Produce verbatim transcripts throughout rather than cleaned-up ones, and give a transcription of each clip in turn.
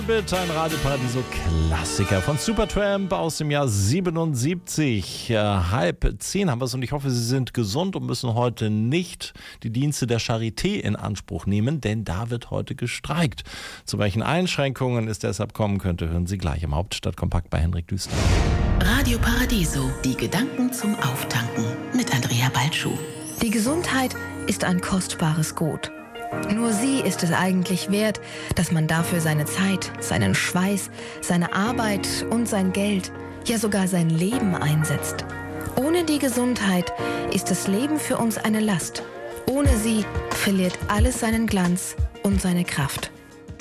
Bitte ein Radio Paradiso-Klassiker von Supertramp aus dem Jahr siebenundsiebzig. Äh, halb zehn haben wir es und ich hoffe, Sie sind gesund und müssen heute nicht die Dienste der Charité in Anspruch nehmen, denn da wird heute gestreikt. Zu welchen Einschränkungen es deshalb kommen könnte, hören Sie gleich im Hauptstadtkompakt bei Henrik Düster. Radio Paradiso, die Gedanken zum Auftanken mit Andrea Balschuh. Die Gesundheit ist ein kostbares Gut. Nur sie ist es eigentlich wert, dass man dafür seine Zeit, seinen Schweiß, seine Arbeit und sein Geld, ja sogar sein Leben einsetzt. Ohne die Gesundheit ist das Leben für uns eine Last. Ohne sie verliert alles seinen Glanz und seine Kraft.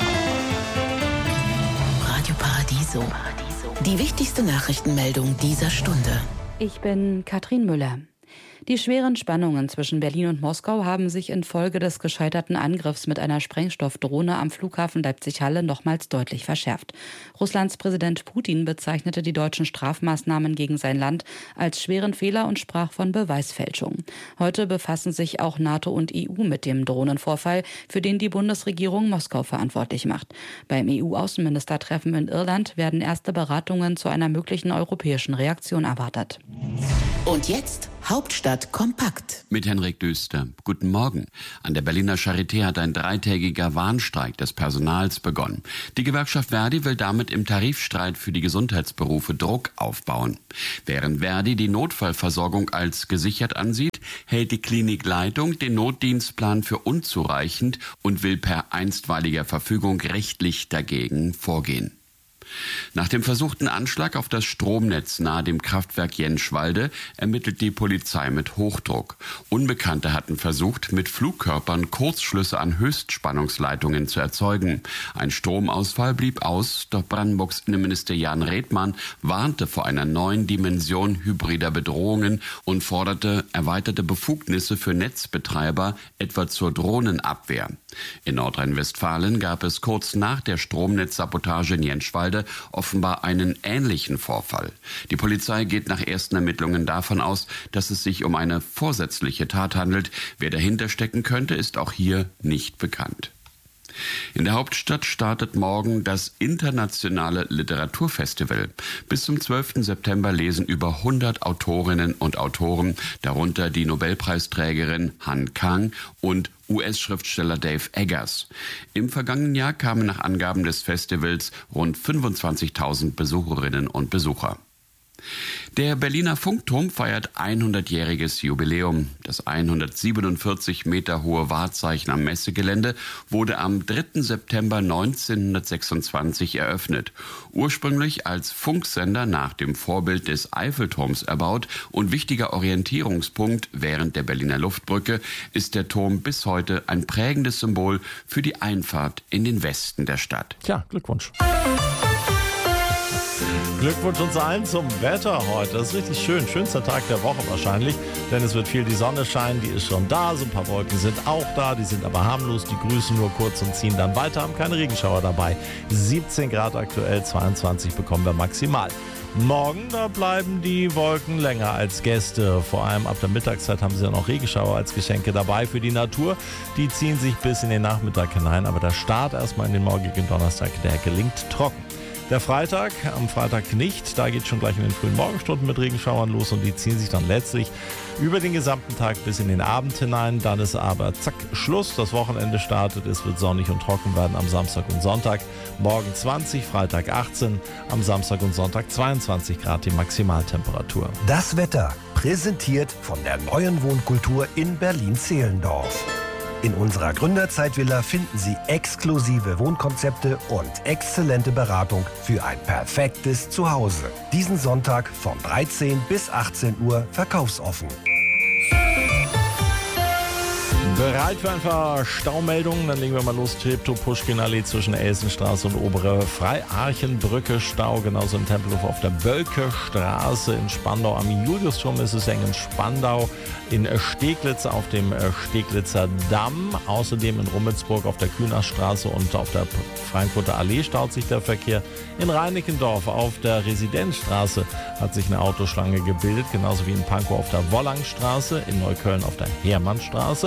Radio Paradiso. Die wichtigste Nachrichtenmeldung dieser Stunde. Ich bin Katrin Müller. Die schweren Spannungen zwischen Berlin und Moskau haben sich infolge des gescheiterten Angriffs mit einer Sprengstoffdrohne am Flughafen Leipzig-Halle nochmals deutlich verschärft. Russlands Präsident Putin bezeichnete die deutschen Strafmaßnahmen gegen sein Land als schweren Fehler und sprach von Beweisfälschung. Heute befassen sich auch NATO und E U mit dem Drohnenvorfall, für den die Bundesregierung Moskau verantwortlich macht. Beim E U-Außenministertreffen in Irland werden erste Beratungen zu einer möglichen europäischen Reaktion erwartet. Und jetzt Hauptstadt kompakt. Mit Henrik Düster. Guten Morgen. An der Berliner Charité hat ein dreitägiger Warnstreik des Personals begonnen. Die Gewerkschaft Verdi will damit im Tarifstreit für die Gesundheitsberufe Druck aufbauen. Während Verdi die Notfallversorgung als gesichert ansieht, hält die Klinikleitung den Notdienstplan für unzureichend und will per einstweiliger Verfügung rechtlich dagegen vorgehen. Nach dem versuchten Anschlag auf das Stromnetz nahe dem Kraftwerk Jenschwalde ermittelt die Polizei mit Hochdruck. Unbekannte hatten versucht, mit Flugkörpern Kurzschlüsse an Höchstspannungsleitungen zu erzeugen. Ein Stromausfall blieb aus, doch Brandenburgs Innenminister Jan Redmann warnte vor einer neuen Dimension hybrider Bedrohungen und forderte erweiterte Befugnisse für Netzbetreiber, etwa zur Drohnenabwehr. In Nordrhein-Westfalen gab es kurz nach der Stromnetzsabotage in Jenschwalde offenbar einen ähnlichen Vorfall. Die Polizei geht nach ersten Ermittlungen davon aus, dass es sich um eine vorsätzliche Tat handelt. Wer dahinter stecken könnte, ist auch hier nicht bekannt. In der Hauptstadt startet morgen das internationale Literaturfestival. Bis zum zwölften September lesen über hundert Autorinnen und Autoren, darunter die Nobelpreisträgerin Han Kang und U S-Schriftsteller Dave Eggers. Im vergangenen Jahr kamen nach Angaben des Festivals rund fünfundzwanzigtausend Besucherinnen und Besucher. Der Berliner Funkturm feiert hundertjähriges Jubiläum. Das hundertsiebenundvierzig Meter hohe Wahrzeichen am Messegelände wurde am dritten September neunzehnhundertsechsundzwanzig eröffnet. Ursprünglich als Funksender nach dem Vorbild des Eiffelturms erbaut und wichtiger Orientierungspunkt während der Berliner Luftbrücke, ist der Turm bis heute ein prägendes Symbol für die Einfahrt in den Westen der Stadt. Tja, Glückwunsch. Glückwunsch uns allen zum Wetter heute. Das ist richtig schön. Schönster Tag der Woche wahrscheinlich, denn es wird viel die Sonne scheinen. Die ist schon da. So ein paar Wolken sind auch da. Die sind aber harmlos. Die grüßen nur kurz und ziehen dann weiter. Haben keine Regenschauer dabei. siebzehn Grad aktuell, zweiundzwanzig bekommen wir maximal. Morgen, da bleiben die Wolken länger als Gäste. Vor allem ab der Mittagszeit haben sie ja noch Regenschauer als Geschenke dabei für die Natur. Die ziehen sich bis in den Nachmittag hinein. Aber der Start erstmal in den morgigen Donnerstag, der gelingt trocken. Der Freitag, am Freitag nicht, da geht schon gleich in den frühen Morgenstunden mit Regenschauern los und die ziehen sich dann letztlich über den gesamten Tag bis in den Abend hinein. Dann ist aber zack, Schluss, das Wochenende startet, es wird sonnig und trocken werden am Samstag und Sonntag. Morgen zwanzig, Freitag achtzehn, am Samstag und Sonntag zweiundzwanzig Grad die Maximaltemperatur. Das Wetter präsentiert von der neuen Wohnkultur in Berlin-Zehlendorf. In unserer Gründerzeitvilla finden Sie exklusive Wohnkonzepte und exzellente Beratung für ein perfektes Zuhause. Diesen Sonntag von dreizehn bis achtzehn Uhr verkaufsoffen. Bereit für ein paar Staumeldungen? Dann legen wir mal los. Treptow-Puschkin-Allee zwischen Elsenstraße und Obere Freiarchenbrücke Stau. Genauso im Tempelhof auf der Bölke-Straße. In Spandau am Juliusturm ist es eng in Spandau. In Steglitz auf dem Steglitzer Damm. Außerdem in Rummelsburg auf der Kühnerstraße und auf der Frankfurter Allee staut sich der Verkehr. In Reinickendorf auf der Residenzstraße hat sich eine Autoschlange gebildet. Genauso wie in Pankow auf der Wollangstraße. In Neukölln auf der Hermannstraße.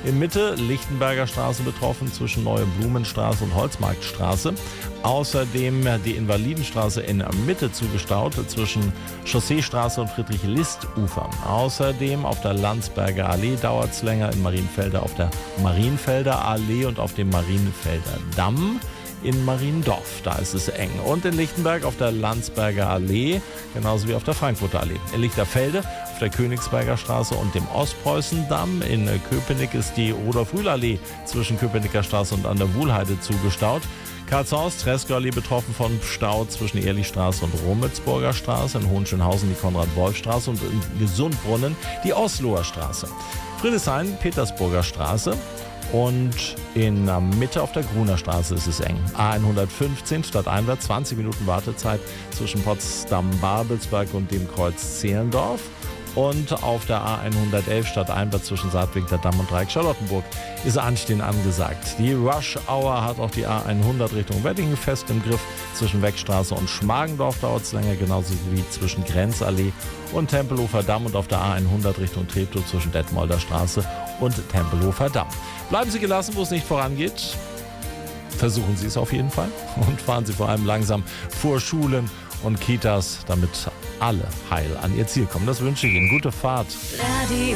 In Mitte Lichtenberger Straße betroffen zwischen Neue Blumenstraße und Holzmarktstraße. Außerdem die Invalidenstraße in Mitte zugestaut zwischen Chausseestraße und Friedrich-List-Ufer. Außerdem auf der Landsberger Allee dauert es länger, in Marienfelder auf der Marienfelder Allee und auf dem Marienfelder Damm. In Mariendorf, da ist es eng. Und in Lichtenberg auf der Landsberger Allee, genauso wie auf der Frankfurter Allee. In Lichterfelde auf der Königsberger Straße und dem Ostpreußendamm. In Köpenick ist die Rudolf-Rühl-Allee zwischen Köpenicker Straße und an der Wuhlheide zugestaut. Karlshorst, Treskow-Allee betroffen von Stau zwischen Ehrlichstraße und Rummelsburger Straße. In Hohenschönhausen die Konrad-Wolf-Straße und in Gesundbrunnen die Osloer Straße. Friedrichshain, Petersburger Straße. Und in der Mitte auf der Gruner Straße ist es eng. A hundertfünfzehn stadteinwärts, zwanzig Minuten Wartezeit zwischen Potsdam-Babelsberg und dem Kreuz Zehlendorf. Und auf der A hundertelf stadteinwärts zwischen Saarbrücker Damm und Dreieck Charlottenburg ist Anstehen angesagt. Die Rush Hour hat auch die A hundert Richtung Weddingen fest im Griff. Zwischen Weckstraße und Schmargendorf dauert es länger, genauso wie zwischen Grenzallee und Tempelhofer Damm und auf der A hundert Richtung Treptow zwischen Detmolder Straße und Tempelhofer Damm. Bleiben Sie gelassen, wo es nicht vorangeht. Versuchen Sie es auf jeden Fall und fahren Sie vor allem langsam vor Schulen und Kitas, damit alle heil an ihr Ziel kommen. Das wünsche ich Ihnen. Gute Fahrt. Radio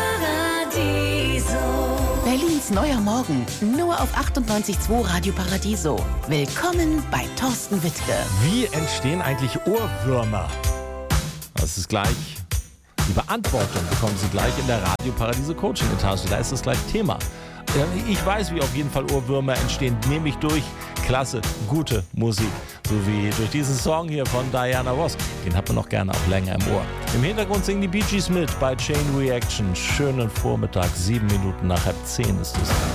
Paradiso. Berlins neuer Morgen. Nur auf achtundneunzig Komma zwei Radio Paradiso. Willkommen bei Thorsten Wittke. Wie entstehen eigentlich Ohrwürmer? Das ist gleich. Die Beantwortung bekommen Sie gleich in der Radio Paradiso Coaching Etage. Da ist das gleich Thema. Ich weiß, wie auf jeden Fall Ohrwürmer entstehen, nämlich durch klasse, gute Musik. So wie durch diesen Song hier von Diana Ross. Den hat man noch gerne auch länger im Ohr. Im Hintergrund singen die Bee Gees mit bei Chain Reaction. Schönen Vormittag, sieben Minuten nach halb zehn ist es.